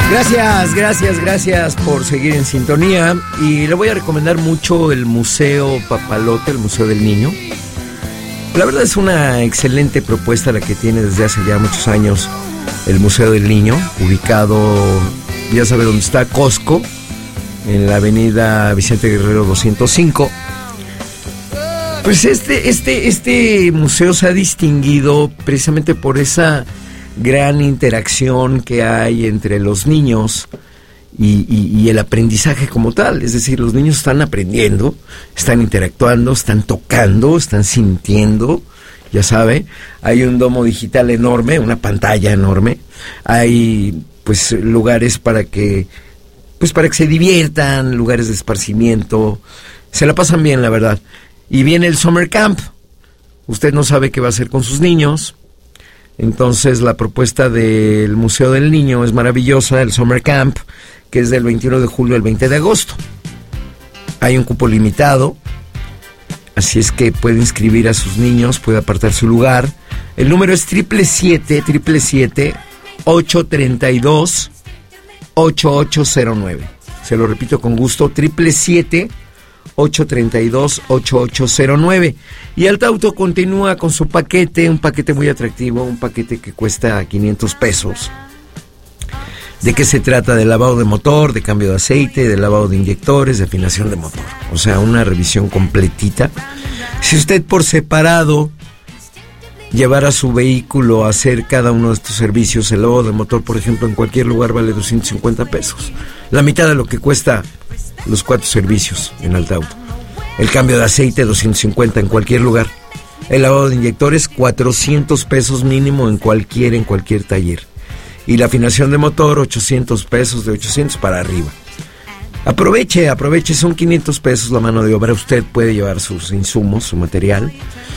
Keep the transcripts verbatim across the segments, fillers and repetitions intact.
Gracias, gracias, gracias por seguir en sintonía. Y le voy a recomendar mucho el Museo Papalote, el Museo del Niño. La verdad es una excelente propuesta la que tiene desde hace ya muchos años el Museo del Niño, ubicado, ya sabe dónde está, Costco, en la avenida Vicente Guerrero doscientos cinco. Pues este, este, este museo se ha distinguido precisamente por esa gran interacción que hay entre los niños y, y, y el aprendizaje como tal. Es decir, los niños están aprendiendo, están interactuando, están tocando, están sintiendo, ya sabe. Hay un domo digital enorme, una pantalla enorme. Hay pues lugares para que pues para que se diviertan, lugares de esparcimiento. Se la pasan bien, la verdad. Y viene el Summer Camp. Usted no sabe qué va a hacer con sus niños. Entonces la propuesta del Museo del Niño es maravillosa, el Summer Camp, que es del veintiuno de julio al veinte de agosto. Hay un cupo limitado, así es que puede inscribir a sus niños, puede apartar su lugar. El número es triple siete, triple siete, ocho treinta y dos, ocho ocho cero nueve. Se lo repito con gusto, triple siete, ocho treinta y dos, ocho ocho cero nueve. Y Altauto continúa con su paquete, un paquete muy atractivo, un paquete que cuesta quinientos pesos. ¿De qué se trata? De lavado de motor, de cambio de aceite, de lavado de inyectores, de afinación de motor. O sea, una revisión completita. Si usted por separado llevara su vehículo a hacer cada uno de estos servicios, el lavado de motor, por ejemplo, en cualquier lugar vale doscientos cincuenta pesos. La mitad de lo que cuesta los cuatro servicios en Altauto. El cambio de aceite, doscientos cincuenta en cualquier lugar. El lavado de inyectores, cuatrocientos pesos mínimo en cualquier, en cualquier taller. Y la afinación de motor, ochocientos pesos, de ochocientos para arriba. Aproveche, aproveche, son quinientos pesos la mano de obra. Usted puede llevar sus insumos, su material.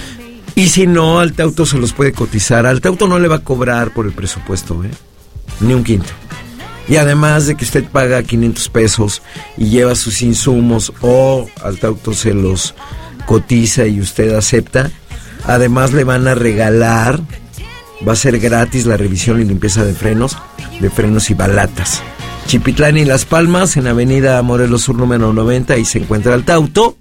Y si no, Altauto se los puede cotizar. Altauto no le va a cobrar por el presupuesto, ¿eh? Ni un quinto. Y además de que usted paga quinientos pesos y lleva sus insumos o Altauto se los cotiza y usted acepta, además le van a regalar, va a ser gratis la revisión y limpieza de frenos, de frenos y balatas. Chipitlán y Las Palmas, en avenida Morelos Sur número noventa, ahí se encuentra Altauto,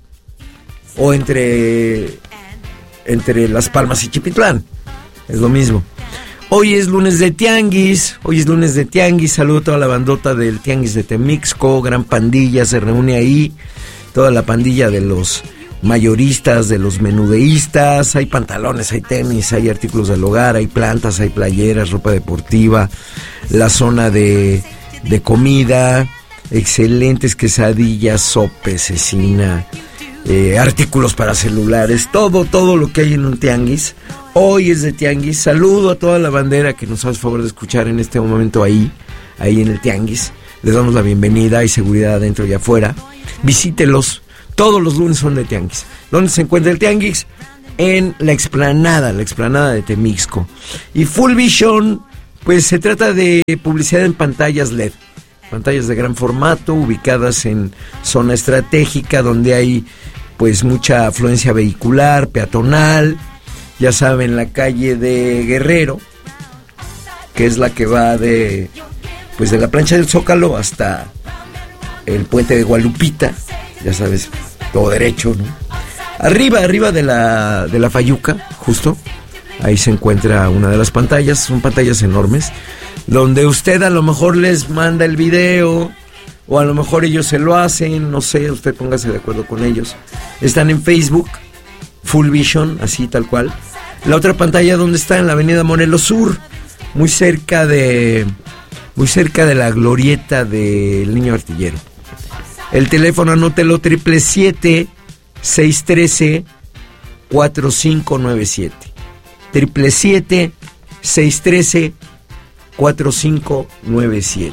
o entre, entre Las Palmas y Chipitlán, es lo mismo. Hoy es lunes de Tianguis, hoy es lunes de Tianguis, saludo a toda la bandota del Tianguis de Temixco, gran pandilla se reúne ahí, toda la pandilla de los mayoristas, de los menudeístas, hay pantalones, hay tenis, hay artículos del hogar, hay plantas, hay playeras, ropa deportiva, la zona de, de comida, excelentes quesadillas, sopes, cecina, eh, artículos para celulares, todo, todo lo que hay en un Tianguis. Hoy es de Tianguis. Saludo a toda la bandera que nos hace favor de escuchar en este momento ahí, ahí en el Tianguis. Les damos la bienvenida, hay seguridad adentro y afuera. Visítelos, todos los lunes son de Tianguis. ¿Dónde se encuentra el Tianguis? En la explanada, la explanada de Temixco. Y Full Vision, pues se trata de publicidad en pantallas L E D. Pantallas de gran formato, ubicadas en zona estratégica, donde hay pues mucha afluencia vehicular, peatonal. Ya saben, la calle de Guerrero, que es la que va de pues de la plancha del Zócalo hasta el puente de Gualupita, ya sabes, todo derecho, ¿no? Arriba, arriba de la de la Fayuca, justo, ahí se encuentra una de las pantallas, son pantallas enormes, donde usted a lo mejor les manda el video, o a lo mejor ellos se lo hacen, no sé, usted póngase de acuerdo con ellos. Están en Facebook, Full Vision, así tal cual. La otra pantalla, ¿dónde está? En la avenida Morelos Sur, muy cerca de muy cerca de la glorieta del Niño Artillero. El teléfono, anótelo, triple siete, seis trece, cuatro cinco nueve siete. Triple siete, seis trece, cuatro cinco nueve siete.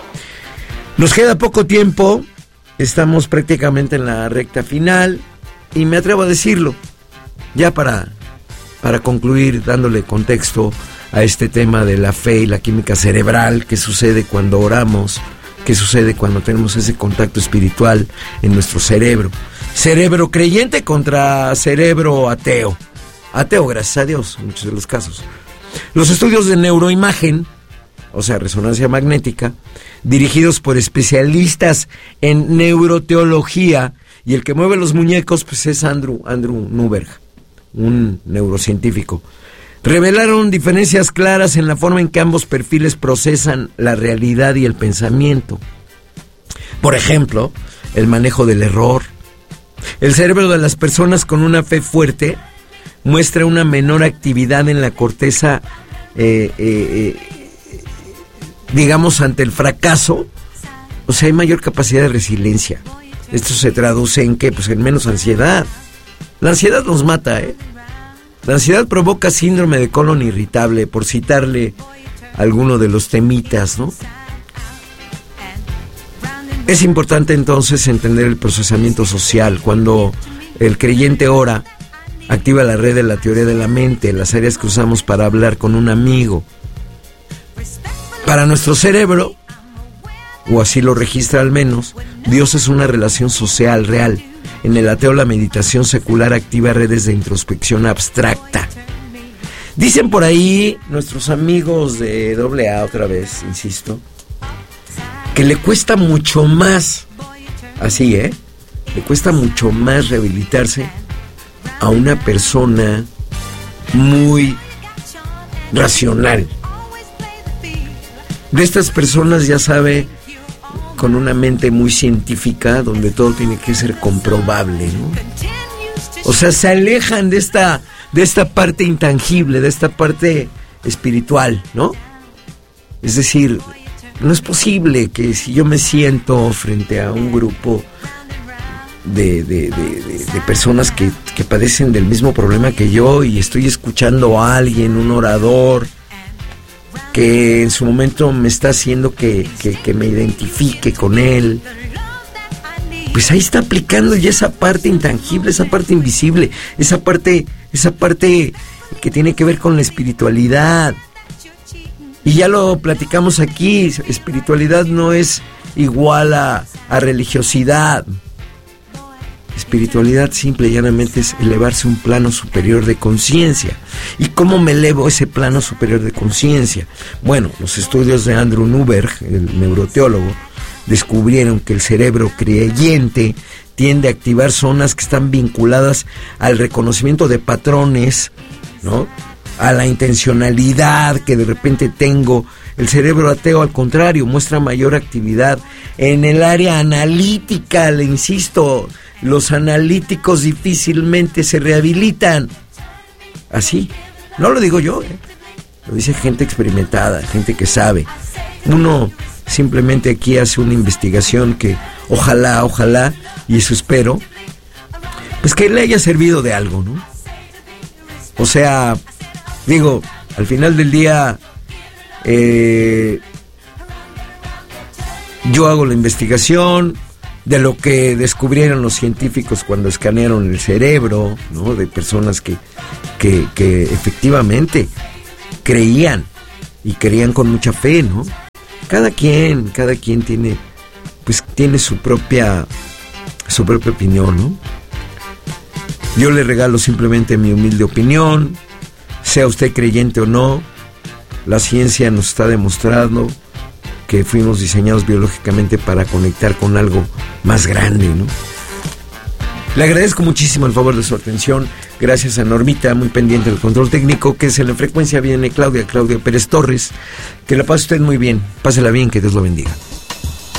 Nos queda poco tiempo, estamos prácticamente en la recta final y me atrevo a decirlo, ya para, para concluir dándole contexto a este tema de la fe y la química cerebral, qué sucede cuando oramos, qué sucede cuando tenemos ese contacto espiritual en nuestro cerebro. Cerebro creyente contra cerebro ateo. Ateo, gracias a Dios, en muchos de los casos. Los estudios de neuroimagen, o sea, resonancia magnética, dirigidos por especialistas en neuroteología, y el que mueve los muñecos pues es Andrew, Andrew Newberg, un neurocientífico. Revelaron diferencias claras en la forma en que ambos perfiles procesan la realidad y el pensamiento. Por ejemplo, el manejo del error. El cerebro de las personas con una fe fuerte muestra una menor actividad en la corteza, eh, eh, eh, digamos, ante el fracaso. O sea, hay mayor capacidad de resiliencia. Esto se traduce en ¿qué? Pues en menos ansiedad. La ansiedad nos mata, ¿eh? La ansiedad provoca síndrome de colon irritable, por citarle alguno de los temitas, ¿no? Es importante entonces entender el procesamiento social. Cuando el creyente ora, activa la red de la teoría de la mente, las áreas que usamos para hablar con un amigo. Para nuestro cerebro, o así lo registra al menos, Dios es una relación social real. En el ateo, la meditación secular activa redes de introspección abstracta. Dicen por ahí nuestros amigos de doble A, otra vez, insisto, que le cuesta mucho más, así, ¿eh? Le cuesta mucho más rehabilitarse a una persona muy racional. De estas personas, ya sabe, con una mente muy científica, donde todo tiene que ser comprobable, ¿no? O sea, se alejan de esta, de esta parte intangible, de esta parte espiritual, ¿no? Es decir, no es posible que si yo me siento frente a un grupo de, de, de, de, de personas que, que padecen del mismo problema que yo, y estoy escuchando a alguien, un orador, que en su momento me está haciendo que, que, que me identifique con él, pues ahí está aplicando ya esa parte intangible, esa parte invisible, esa parte, esa parte que tiene que ver con la espiritualidad. Y ya lo platicamos aquí, espiritualidad no es igual a, a religiosidad. Espiritualidad simple y llanamente es elevarse a un plano superior de conciencia. ¿Y cómo me elevo a ese plano superior de conciencia? Bueno, los estudios de Andrew Newberg, el neuroteólogo, descubrieron que el cerebro creyente tiende a activar zonas que están vinculadas al reconocimiento de patrones, ¿no? A la intencionalidad que de repente tengo. El cerebro ateo, al contrario, muestra mayor actividad en el área analítica. Le insisto, los analíticos difícilmente se rehabilitan. Así, no lo digo yo, ¿eh? Lo dice gente experimentada, gente que sabe. Uno simplemente aquí hace una investigación que ojalá, ojalá, y eso espero, pues que le haya servido de algo, ¿no? O sea, digo, al final del día, eh, yo hago la investigación de lo que descubrieron los científicos cuando escanearon el cerebro, ¿no? De personas que, que, que efectivamente creían, y creían con mucha fe, ¿no? Cada quien, cada quien tiene, pues tiene su propia, su propia opinión, ¿no? Yo le regalo simplemente mi humilde opinión. Sea usted creyente o no, la ciencia nos está demostrando que fuimos diseñados biológicamente para conectar con algo más grande, ¿no? Le agradezco muchísimo el favor de su atención. Gracias a Normita, muy pendiente del control técnico, que es en la frecuencia viene Claudia, Claudia Pérez Torres. Que la pase usted muy bien, pásela bien, que Dios lo bendiga.